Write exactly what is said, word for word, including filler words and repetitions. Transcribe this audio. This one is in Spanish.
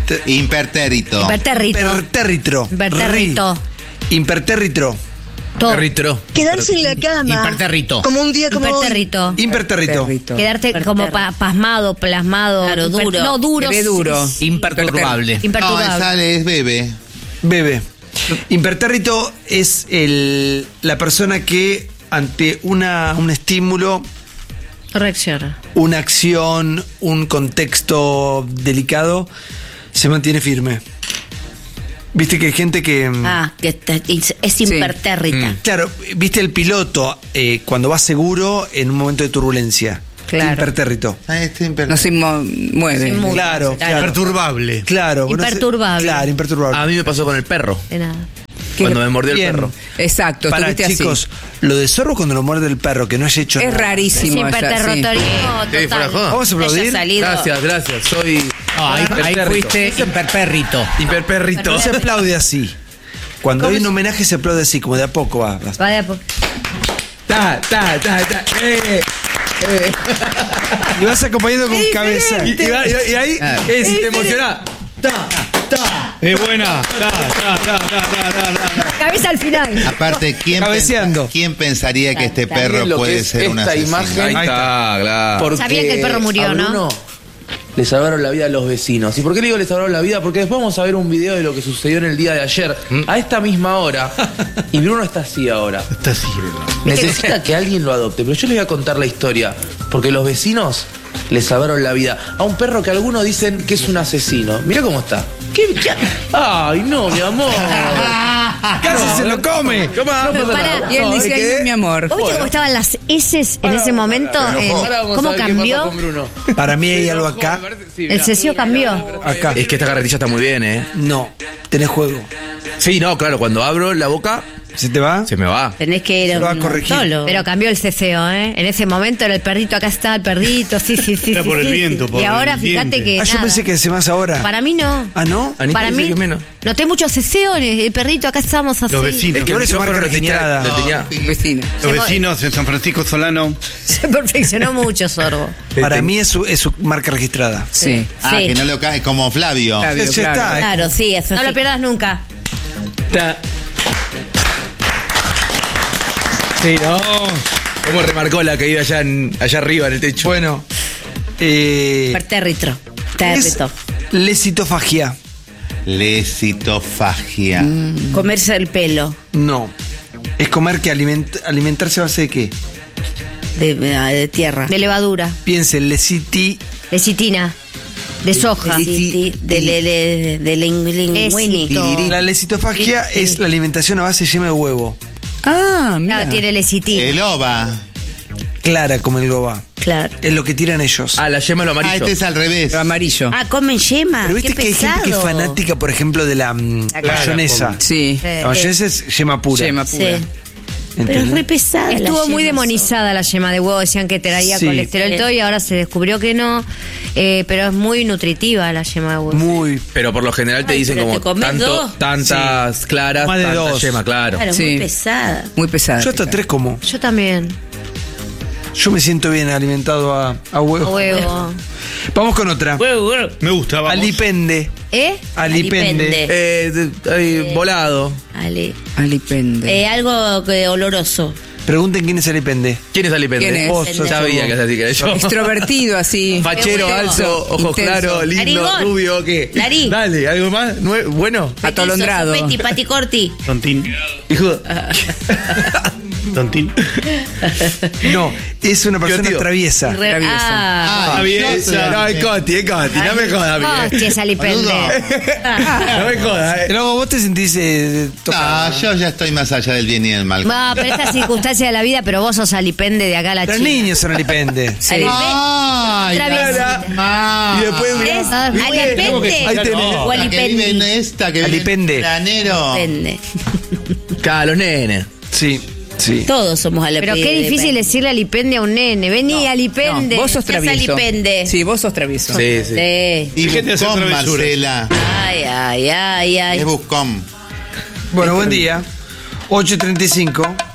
Imperter- Impertérrito. Impertérrito. Impertérrito. Impertérrito. Ri. Impertérrito. Todo. Perritro. Quedarse en la cama. Impertérrito. Como un día como hoy. Impertérrito. Impertérrito. Quedarte como pa- pasmado, plasmado. Claro, Imper- duro. No, duro. Quedé duro. sí, Imperturbable. No, Imperturbable. esa es bebé. Bebé. Impertérrito es el, la persona que ante una, un estímulo, Reacciona. una acción, un contexto delicado, se mantiene firme. Viste que hay gente que... Ah, que está- es, es impertérrita. Claro, viste el piloto eh, cuando va seguro en un momento de turbulencia. Claro. Impertérrito. Ah, este imper- No se mo- mueve. Se mueve. Claro, claro. Imperturbable. Claro. bueno, se- Imperturbable. Claro, imperturbable. A mí me pasó con el perro. De nada. Cuando me mordió Bien. el perro. Exacto, Para estuviste chicos, así. lo de zorro cuando lo muerde el perro, que no haya hecho Es nada. Es rarísimo. esa, sí. imperterritorismo Sí, fuera de total. joda. Vamos a aplaudir. Haya salido. Gracias, gracias. Soy. Ah, ahí, ahí fuiste imperpérrito. Imperperrito. No se aplaude así. Cuando hay un homenaje se aplaude así, como de a poco va. Va de a poco. Ta, ta, ta, ta. Eh, eh. Y vas acompañando con cabeza. Y, y va- y- y ahí es, te emociona. Ta, ta. Es buena. Ta, ta, ta, ta, ta, ta, ta. Cabeza al final. Aparte, ¿quién, Cabeceando. pensa- ¿quién pensaría que este perro Miren lo que puede es ser una esta asesina? imagen. Ahí Ahí está, claro. Porque Sabían que el perro murió, a ¿no? Bruno le salvaron la vida a los vecinos. ¿Y por qué le digo le salvaron la vida? Porque después vamos a ver un video de lo que sucedió en el día de ayer, a esta misma hora. Y Bruno está así ahora. Está así. Necesita que alguien lo adopte. Pero yo les voy a contar la historia. Porque los vecinos le salvaron la vida a un perro que algunos dicen que es un asesino. Mirá cómo está. ¿Qué? qué- Ay, no, mi amor. Casi se lo come. Toma, no pasa Pará. nada. Y él No, dice, es que- ay, mi amor. ¿Vos viste cómo estaban las heces en ese momento? En- Ahora vamos a ¿Cómo ver qué pasa cambió? con Bruno. Para mí hay algo acá. El cesio cambió. Acá. Es que esta carretilla está muy bien, ¿eh? No. Tenés juego. Sí, no, claro, cuando abro la boca, ¿Se te va? se me va. Tenés que ir Se a lo va a un corregir. odontólogo. Pero cambió el ceseo, ¿eh? En ese momento era el perrito, acá está el perrito, sí, sí, sí. Era sí, por el sí, viento, sí. por Y ahora el fíjate diente. que. Ah, yo nada. pensé que hace más ahora. Para mí no. Ah, ¿no? Anita Para dice mí. que menos. Noté muchos ceseones. El perrito, acá estamos así. Los vecinos. Es que Por el eso marca micrófono lo tenía, registrada. lo tenía. Vecino. Los vecinos en San Francisco Solano. Se perfeccionó mucho, Sorbo. Para mí es su, es su marca registrada. Sí. Ah, Sí. que no lo cae como Flavio. Flavio, Ya claro. está. Claro, sí, eso No sí. lo pierdas nunca. Ta. Sí, no. ¿Cómo remarcó la caída allá, en- allá arriba en el techo? Bueno. Eh, Impertérrito. es Térrito. lesitofagia. Lesitofagia. Comerse el pelo. No. Es comer que aliment- alimentarse a base de qué. De, de tierra. De levadura. Piensen, lesiti. Lecitina. De soja. De, de, de, de, de, de ling- linguini. Éxito. La lesitofagia es la alimentación a base de yema de huevo. Ah, mira. Claro, tiene lecitina. El ova. Clara como el goba. Claro. Es lo que tiran ellos. Ah, la yema lo Ah, amarillo. este es al revés. Lo amarillo. Ah, comen yema. Pero viste Qué que hay gente que es pesado. fanática, por ejemplo, de la mm, mayonesa. Sí. La mayonesa es yema pura. Yema pura. Sí. Pero es ¿entendés? re pesada. Estuvo la muy yema. demonizada la yema de huevo, decían que traía Sí. colesterol y todo, y ahora se descubrió que no. Eh, pero es muy nutritiva la yema de huevo. Muy. Pero por lo general te Ay, dicen pero como te comes tanto, dos. tantas claras, Más de tanta dos. yema, claro. Claro, Sí. muy pesada. Muy pesada. Yo hasta tres como. Yo también. Yo me siento bien alimentado a, a huevo. Huevo. Vamos con otra. Me gusta, vamos. Alipende. ¿Eh? Alipende. Alipende. Eh, de- ahí, volado. Ale. Alipende. Eh, algo que oloroso. Pregunten quién es Alipende. ¿Quién es Alipende? ¿Quién es? Vos, yo sabía que es así que era yo. Extrovertido así. Fachero, Qué bueno. alto, ojos Intenso. claros, lindo, Narigón. rubio, ¿qué? Nariz. Dale, ¿algo más? Nue- Bueno. Atolondrado. Peti, pati corti. Tontín. Hijo. Tontín. No, es una persona tío. traviesa. Re- Traviesa. Ah, Está bien. No, es Coti, es Coti, no me jodas, amigo. Hostia, es Alipende. No me jodas, eh. Luego vos te sentís eh, tocado. Ah, yo ya estoy más allá del bien y del mal. No, pero esta circunstancia de la vida, pero vos sos Alipende de acá a la Los China. niños son Alipende. Sí. Ay, Traviesa. Ah, Y después ¿Ves? mirá, Alipende. ahí tenés. O la que vive en Alipende. esta, que vive Alipende. en granero. Depende. Claro, los nenes. Sí, sí. Todos somos Pero Alipende. qué difícil decirle Alipende a un nene. Vení, Alipende. No, vos sos Ya es travieso. Alipende. Sí, vos sos travieso. Sí, sí. Sí. Y Fíjate hacer Buscón, travesuras. Marcela. Ay, ay, ay, ay. Es Buscón. Bueno, buen día. ocho y treinta y cinco.